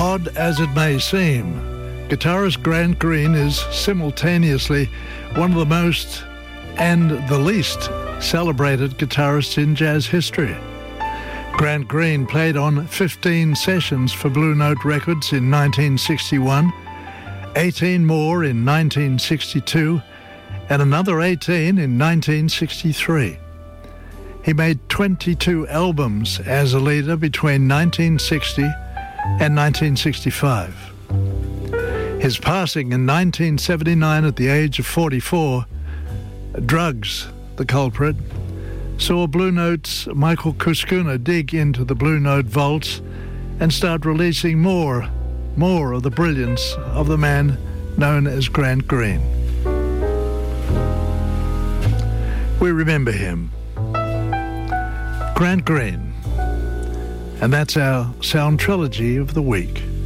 Odd as it may seem, guitarist Grant Green is simultaneously one of the most and the least celebrated guitarists in jazz history. Grant Green played on 15 sessions for Blue Note Records in 1961, 18 more in 1962, and another 18 in 1963. He made 22 albums as a leader between 1960 and 1965. His passing in 1979 at the age of 44, drugs, the culprit, saw Blue Note's Michael Kuskuna dig into the Blue Note vaults and start releasing more of the brilliance of the man known as Grant Green. We remember him. Grant Green. And that's our sound trilogy of the week.